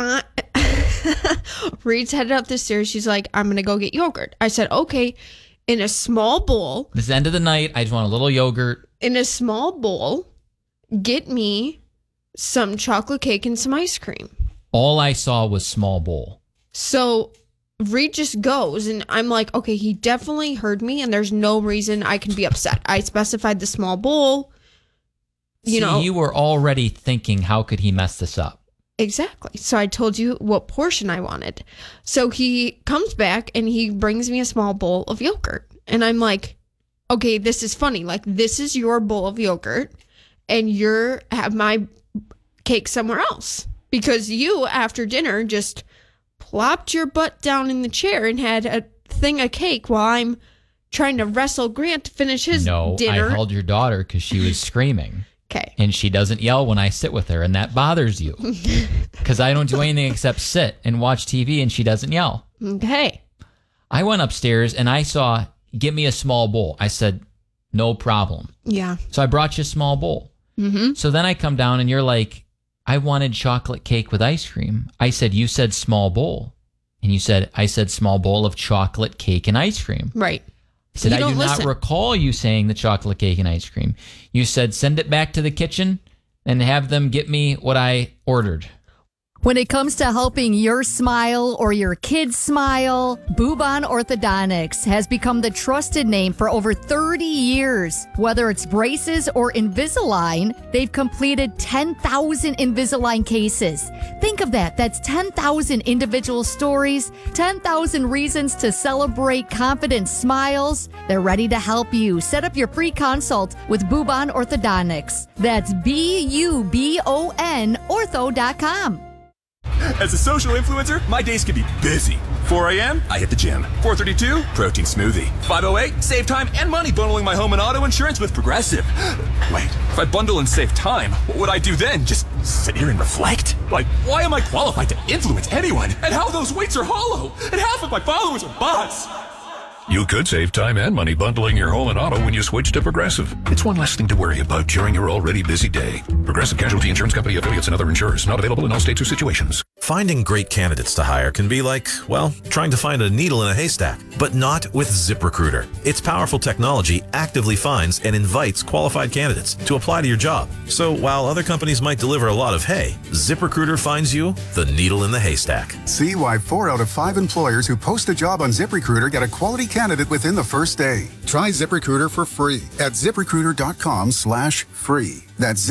Reed's headed up the stairs. She's like, I'm going to go get yogurt. I said, okay, in a small bowl. This is the end of the night. I just want a little yogurt. In a small bowl, get me some chocolate cake and some ice cream. All I saw was small bowl. So Reed just goes, and I'm like, okay, he definitely heard me, and there's no reason I can be upset. I specified the small bowl. You were already thinking, how could he mess this up? Exactly. So I told you what portion I wanted. So he comes back, and he brings me a small bowl of yogurt. And I'm like, okay, this is funny. Like, this is your bowl of yogurt, and have my cake somewhere else. Because you, after dinner, just plopped your butt down in the chair and had a thing of cake while I'm trying to wrestle Grant to finish his dinner. No, I held your daughter because she was screaming. Okay. And she doesn't yell when I sit with her, and that bothers you. Because I don't do anything except sit and watch TV, and she doesn't yell. Okay. I went upstairs, and I saw, give me a small bowl. I said, no problem. Yeah. So I brought you a small bowl. Mm-hmm. So then I come down, and you're like, I wanted chocolate cake with ice cream. I said, you said small bowl. And you said, I said small bowl of chocolate cake and ice cream. Right. I said, I do not recall you saying the chocolate cake and ice cream. You said, send it back to the kitchen and have them get me what I ordered. When it comes to helping your smile or your kids smile, Boobon Orthodontics has become the trusted name for over 30 years. Whether it's braces or Invisalign, they've completed 10,000 Invisalign cases. Think of that. That's 10,000 individual stories, 10,000 reasons to celebrate confident smiles. They're ready to help you. Set up your free consult with Boobon Orthodontics. That's BUBON ortho.com. As a social influencer, my days can be busy. 4 a.m., I hit the gym. 4:32, protein smoothie. 5:08, save time and money bundling my home and auto insurance with Progressive. Wait, if I bundle and save time, what would I do then? Just sit here and reflect? Like, why am I qualified to influence anyone? And how those weights are hollow? And half of my followers are bots. You could save time and money bundling your home and auto when you switch to Progressive. It's one less thing to worry about during your already busy day. Progressive Casualty Insurance Company affiliates and other insurers. Not available in all states or situations. Finding great candidates to hire can be like, well, trying to find a needle in a haystack, but not with ZipRecruiter. Its powerful technology actively finds and invites qualified candidates to apply to your job. So while other companies might deliver a lot of hay, ZipRecruiter finds you the needle in the haystack. See why 4 out of 5 employers who post a job on ZipRecruiter get a quality candidate within the first day. Try ZipRecruiter for free at ZipRecruiter.com/free. That's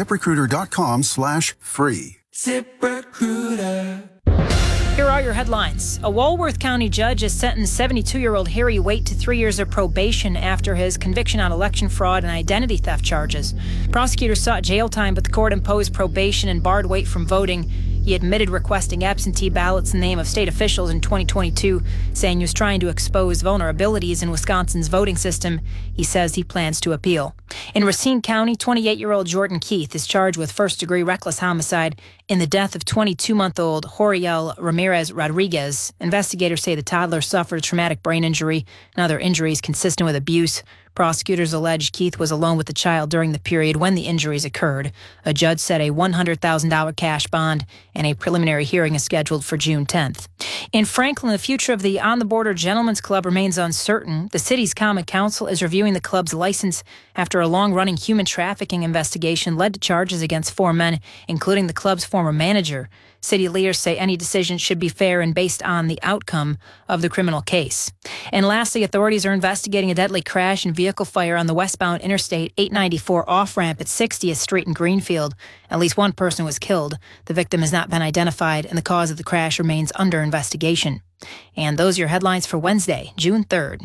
ZipRecruiter.com/free. ZipRecruiter. Here are your headlines. A Walworth County judge has sentenced 72-year-old Harry Waite to 3 years of probation after his conviction on election fraud and identity theft charges. Prosecutors sought jail time, but the court imposed probation and barred Waite from voting. He admitted requesting absentee ballots in the name of state officials in 2022, saying he was trying to expose vulnerabilities in Wisconsin's voting system. He says he plans to appeal. In Racine County, 28-year-old Jordan Keith is charged with first-degree reckless homicide in the death of 22-month-old Horiel Ramirez Rodriguez. Investigators say the toddler suffered traumatic brain injury and other injuries consistent with abuse. Prosecutors allege Keith was alone with the child during the period when the injuries occurred. A judge set a $100,000 cash bond, and a preliminary hearing is scheduled for June 10th. In Franklin, the future of the On the Border Gentlemen's Club remains uncertain. The city's Common Council is reviewing the club's license after a long-running human trafficking investigation led to charges against 4 men, including the club's former manager. City leaders say any decision should be fair and based on the outcome of the criminal case. And lastly, authorities are investigating a deadly crash and vehicle fire on the westbound Interstate 894 off-ramp at 60th Street in Greenfield. At least one person was killed. The victim has not been identified, and the cause of the crash remains under investigation. And those are your headlines for Wednesday, June 3rd.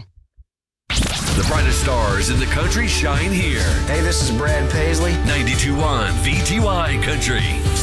The brightest stars in the country shine here. Hey, this is Brad Paisley. 92.1 VTY Country.